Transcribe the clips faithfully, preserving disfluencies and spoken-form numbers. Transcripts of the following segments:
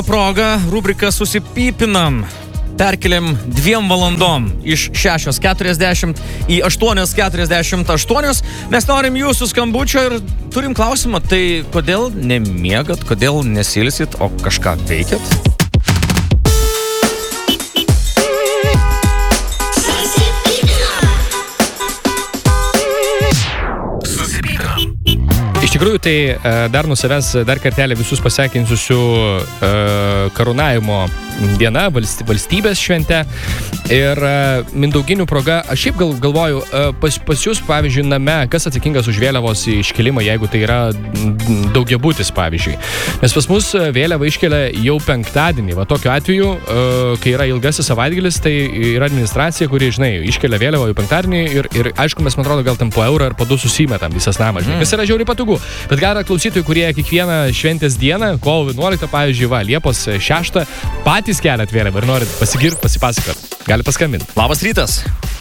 Proga, rubrika Susipypinam. Perkeliam dviem valandom iš šešios keturiasdešimt į aštuonios keturiasdešimt aštuonios. Mes norim jūsų skambučio ir turim klausimą, tai kodėl nemiegat, kodėl nesilsit, o kažką veikiat? Iš tikrųjų, tai dar nuo savęs dar kartelį visus pasveikinsiu su uh, karūnavimo diena, valstybės švente. Ir uh, mindauginių proga, aš šiaip gal, galvoju, uh, pas, pas jūs, pavyzdžiui, name, kas atsakingas už vėliavos iškelimą, jeigu tai yra daugiabutis, pavyzdžiui. Nes pas mus vėliavą iškelia jau penktadienį. Va tokiu atveju, uh, kai yra ilgasis savaitgalis, tai yra administracija, kuri, žinai, iškelia vėliavą jau penktadienį ir, ir aišku, mes, man atrodo, gal tam po eurą ar po du susimetam visas namas, žinai, kas yra žiauriai patogu. Bet gal klausytojų, kurie kiekvieną šventės dieną, kovo vienuoliktą, pavyzdžiui, va, Liepos šeštą, patys keliat vėliavą ir norit pasigirti, pasipasakot. Gali paskambinti. Labas rytas.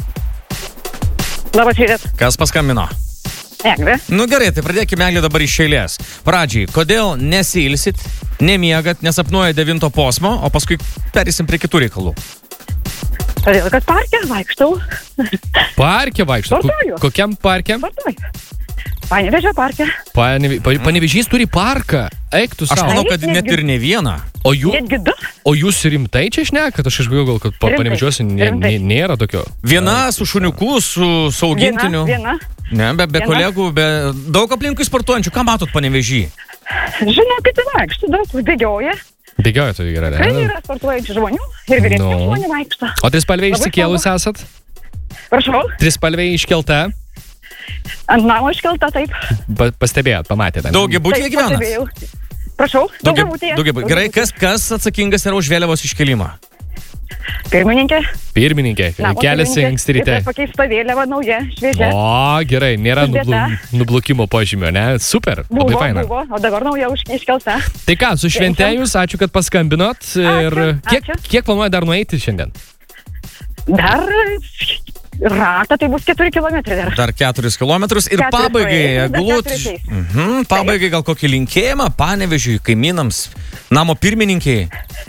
Labas rytas. Kas paskambino? Eglė. Nu gerai, tai pradėkime, Eglė, dabar iš eilės. Pradžiai, kodėl nesilsit, nemiegat, nesapnuoja devinto posmo, o paskui perėsim prie kitų reikalų? Todėl, kad parke vaikštau. Parke vaikštau? Sportuoju. Kokiam parke? Sportuoju. Panevėžio parke. Panevė... Panevėžys turi parką. Eik tu Aš savo. manau, kad net ir ne vieną. O, jų... Netgi du. o jūs rimtai čia šnekat? Aš išbėjau gal, kad pa- Rimtai. Panevėžiuose nė, Rimtai. nė, nėra tokio. Viena su šuniuku, su saugintiniu. Viena, viena. Ne, be, be Viena. kolegų, be daug aplinkui sportuojančių. Ką matot Panevėžy? Žinokit, vaikštų daug, bėgioja. Bėgioja tai yra, Tikrai ne? yra sportuojančių žmonių ir vyresnių Nu. žmonių vaikšto. O trispalviai Labai išsikėlus esat? Prašau, Trispalviai iškelta? ant namo iškelta, taip. Pa, pastebėjot, pamatėte? Daugiabutyje Taip, gyvenat? pastebėjau. Prašau, daugiabutyje. Daugiabutyje. Gerai, kas, kas atsakingas yra už vėliavos iškelimą? Pirmininkė. Pirmininkė, Namo keliasi pirmininkė. anksti ryte. Ir pakeista vėliava nauja, šviežia. O, gerai, nėra nublu, Uždėta. nublukimo požymio, ne? Super, Buvo, labai faina. buvo, o dabar nauja už- iškelta. Tai ką, su švente jūs, ačiū, kad paskambinot. Ir Ačiū, kiek, ačiū. kiek planuoja dar nueiti šiandien? Dar ratą, tai bus keturi kilometrai dar. Dar keturis kilometrus. Ir Keturis pabaigai, praėjus, dar glut. keturis eis. Mhm, pabaigai gal kokį linkėjimą Panevėžiui, kaimynams, namo pirmininkiai.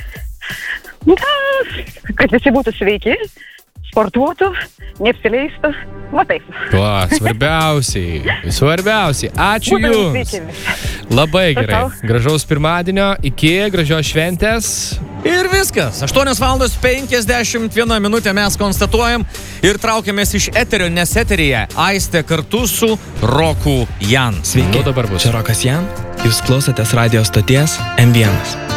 Na, kad visi būtų sveiki, sportuotų, neapsileistų. Va taip. Tuo, svarbiausiai, svarbiausiai. Ačiū Būtų jums. sveiki visi. Labai gerai. Prašau. Gražaus pirmadienio, iki gražios šventės. Ir viskas. aštuonios valandos penkiasdešimt viena minutė mes konstatuojam ir traukiamės iš eterio, nes eteryje Aistė kartu su Roku Jan. Nu, dabar bus. Čia Rokas Jan, jūs klausotės radio stoties M vienas.